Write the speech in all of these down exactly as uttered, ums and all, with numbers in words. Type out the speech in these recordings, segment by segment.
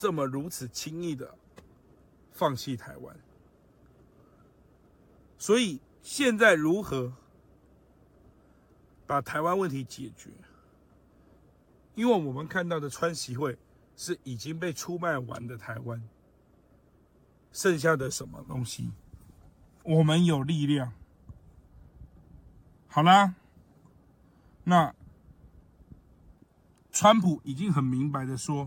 这么如此轻易的放弃台湾。所以现在如何把台湾问题解决？因为我们看到的川习会是已经被出卖完的台湾，剩下的什么东西？我们有力量。好啦，那川普已经很明白的说，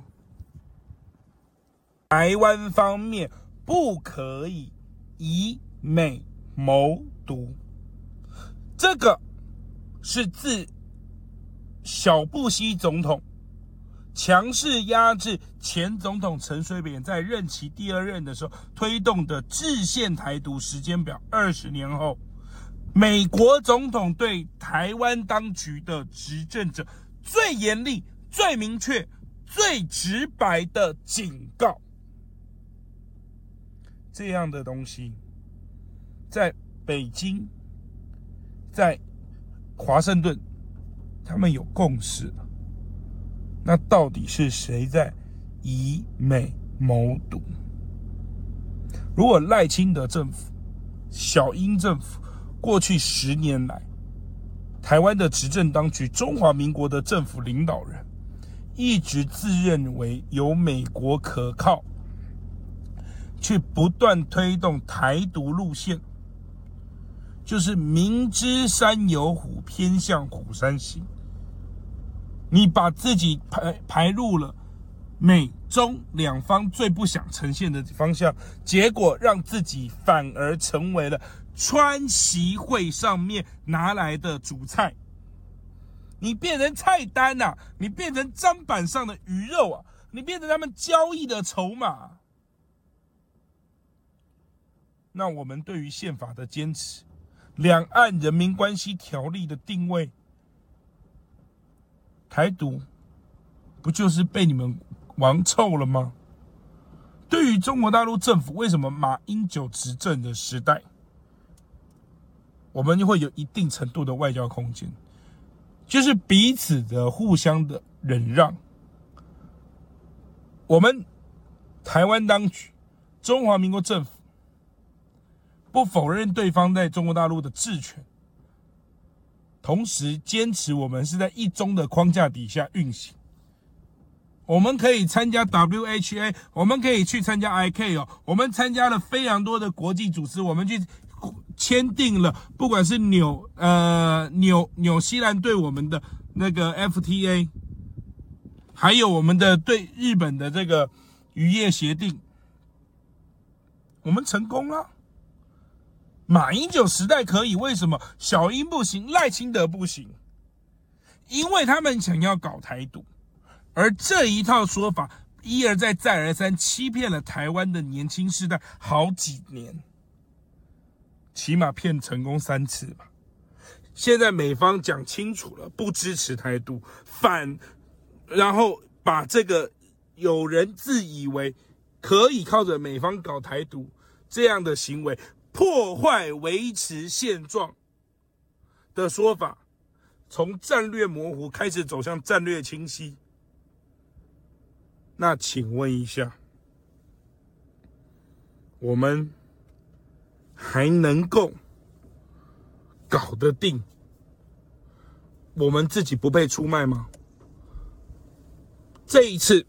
台湾方面不可以以美谋独，这个是自小布希总统强势压制前总统陈水扁在任期第二任的时候推动的制宪台独时间表，二十年后，美国总统对台湾当局的执政者最严厉、最明确、最直白的警告。这样的东西，在北京、在华盛顿，他们有共识了。那到底是谁在以美谋独？如果赖清德政府、小英政府过去十年来，台湾的执政当局、中华民国的政府领导人，一直自认为有美国可靠，去不断推动台独路线，就是明知山有虎，偏向虎山行。你把自己排排入了美中两方最不想呈现的方向，结果让自己反而成为了川习会上面拿来的主菜。你变成菜单啊，你变成砧板上的鱼肉啊，你变成他们交易的筹码。那我们对于宪法的坚持，两岸人民关系条例的定位，台独不就是被你们玩臭了吗？对于中国大陆政府，为什么马英九执政的时代，我们就会有一定程度的外交空间，就是彼此的互相的忍让。我们台湾当局、中华民国政府不否认对方在中国大陆的治权，同时坚持我们是在一中的框架底下运行。我们可以参加 W H A， 我们可以去参加 I C A O， 我们参加了非常多的国际组织，我们去签订了，不管是纽呃纽纽西兰对我们的那个 F T A， 还有我们的对日本的这个渔业协定，我们成功了。马英九时代可以，为什么小英不行，赖清德不行？因为他们想要搞台独，而这一套说法一而再再而三欺骗了台湾的年轻世代好几年，起码骗成功三次吧。现在美方讲清楚了，不支持台独，反然后把这个有人自以为可以靠着美方搞台独这样的行为破坏维持现状的说法，从战略模糊开始走向战略清晰。那请问一下，我们还能够搞得定我们自己不被出卖吗？这一次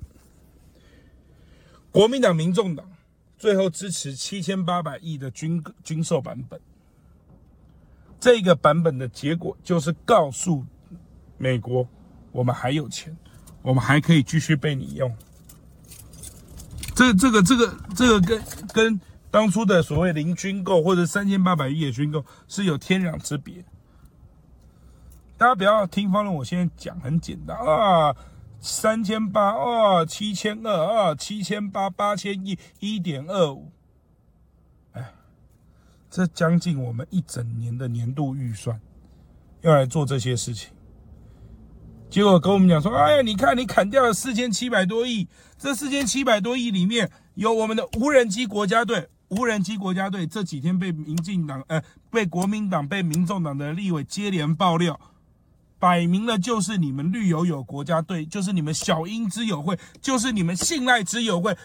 国民党、民众党最后支持七千八百亿的军军售版本，这个版本的结果就是告诉美国，我们还有钱，我们还可以继续被你用。这这个这个这个跟跟当初的所谓零军购或者三千八百亿的军购是有天壤之别。大家不要听方论，我现在讲很简单啊。三千八哦，七千二哦，七千八八千亿，一点二五，哎，这将近我们一整年的年度预算，要来做这些事情。结果跟我们讲说，哎呀，你看你砍掉了四千七百多亿，这四千七百多亿里面有我们的无人机国家队，无人机国家队这几天被民进党、呃，被国民党、被民众党的立委接连爆料， 摆明了就是你们绿油油国家队，就是你们小英之友会，就是你们信赖之友会，